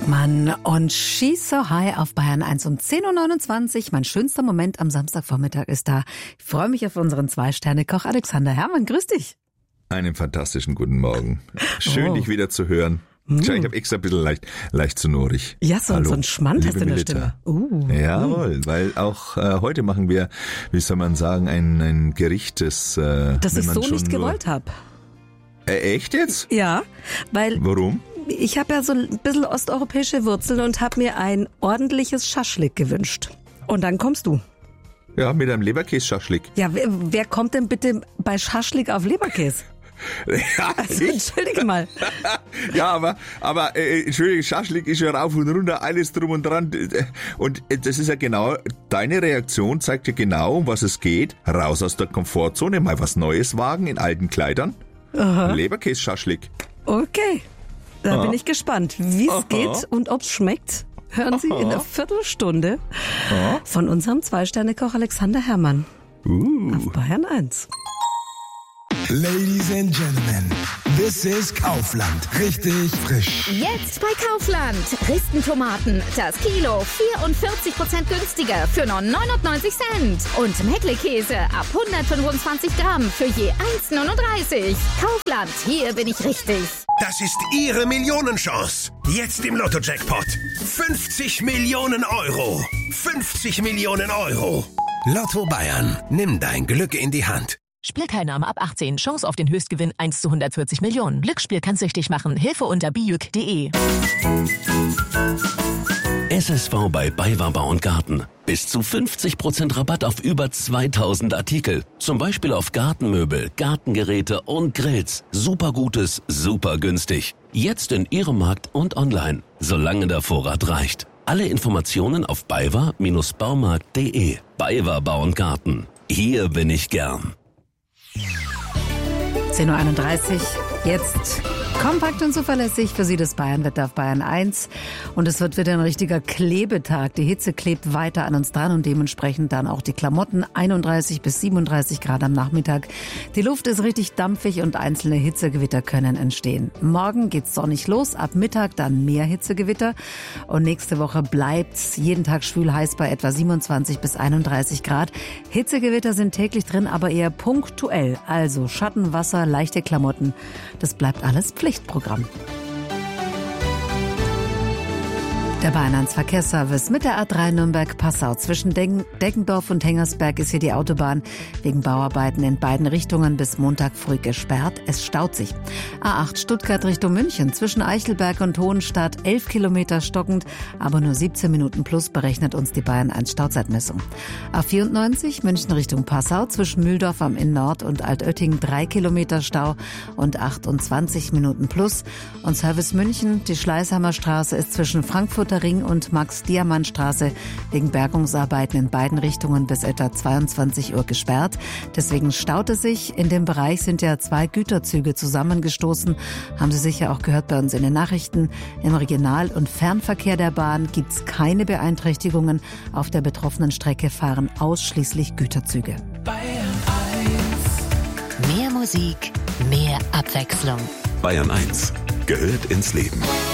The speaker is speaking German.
Bachmann und She's So High auf Bayern 1 um 10.29 Uhr. Mein schönster Moment am Samstagvormittag ist da. Ich freue mich auf unseren 2-Sterne-Koch Alexander Herrmann. Grüß dich. Einen fantastischen guten Morgen. Schön, dich wieder zu hören. Ich habe extra ein bisschen leicht sonorig. Ja, so ein Schmand hast du in der Melita. Stimme. Jawohl, weil auch heute machen wir, wie soll man sagen, ein Gericht, das ich so nicht gewollt habe. Echt jetzt? Ja, weil... Warum? Ich habe ja so ein bisschen osteuropäische Wurzeln und habe mir ein ordentliches Schaschlik gewünscht. Und dann kommst du. Ja, mit einem Leberkäse-Schaschlik. Ja, wer kommt denn bitte bei Schaschlik auf Leberkäse? Ja, also, entschuldige mal. Ja, aber entschuldige, Schaschlik ist ja rauf und runter, alles drum und dran. Und das ist ja genau, deine Reaktion zeigt ja genau, um was es geht. Raus aus der Komfortzone, mal was Neues wagen in alten Kleidern. Leberkäse-Schaschlik. Okay, da bin ich gespannt, wie es geht und ob es schmeckt. Hören Sie in einer Viertelstunde von unserem 2-Sterne-Koch Alexander Herrmann auf Bayern 1. Ladies and Gentlemen, this is Kaufland. Richtig frisch. Jetzt bei Kaufland. Ristentomaten, das Kilo 44% günstiger für nur 99 Cent. Und Meckle-Käse ab 125 Gramm für je 1,39. Kaufland, hier bin ich richtig. Das ist Ihre Millionenchance. Jetzt im Lotto-Jackpot. 50 Millionen Euro. 50 Millionen Euro. Lotto Bayern. Nimm dein Glück in die Hand. Spielteilnahme ab 18. Chance auf den Höchstgewinn 1 zu 140 Millionen. Glücksspiel kann süchtig machen. Hilfe unter bijuk.de. SSV bei BayWa Bau & Garten. Bis zu 50% Rabatt auf über 2000 Artikel. Zum Beispiel auf Gartenmöbel, Gartengeräte und Grills. Super Gutes, super günstig. Jetzt in Ihrem Markt und online. Solange der Vorrat reicht. Alle Informationen auf BayWa-Baumarkt.de. BayWa Bau & Garten. Hier bin ich gern. 10.31 Uhr, jetzt kompakt und zuverlässig für Sie das Bayernwetter auf Bayern 1. Und es wird wieder ein richtiger Klebetag. Die Hitze klebt weiter an uns dran und dementsprechend dann auch die Klamotten. 31 bis 37 Grad am Nachmittag. Die Luft ist richtig dampfig und einzelne Hitzegewitter können entstehen. Morgen geht's sonnig los, ab Mittag dann mehr Hitzegewitter. Und nächste Woche bleibt's jeden Tag schwül heiß bei etwa 27 bis 31 Grad. Hitzegewitter sind täglich drin, aber eher punktuell. Also Schatten, Wasser, leichte Klamotten. Das bleibt alles Pflichtprogramm. Der Bayern 1 Verkehrsservice mit der A3 Nürnberg-Passau. Zwischen Deggendorf und Hengersberg ist hier die Autobahn wegen Bauarbeiten in beiden Richtungen bis Montag früh gesperrt. Es staut sich. A8 Stuttgart Richtung München. Zwischen Eichelberg und Hohenstadt 11 Kilometer stockend, aber nur 17 Minuten plus berechnet uns die Bayern 1 Stauzeitmessung. A94 München Richtung Passau. Zwischen Mühldorf am Inn Nord und Altötting 3 Kilometer Stau und 28 Minuten plus. Und Service München, die Schleißheimer Straße ist zwischen Frankfurter Ring und Max-Diamant-Straße wegen Bergungsarbeiten in beiden Richtungen bis etwa 22 Uhr gesperrt. Deswegen staut es sich. In dem Bereich sind ja 2 Güterzüge zusammengestoßen. Haben Sie sicher auch gehört bei uns in den Nachrichten. Im Regional- und Fernverkehr der Bahn gibt es keine Beeinträchtigungen. Auf der betroffenen Strecke fahren ausschließlich Güterzüge. Bayern 1. Mehr Musik, mehr Abwechslung. Bayern 1 gehört ins Leben.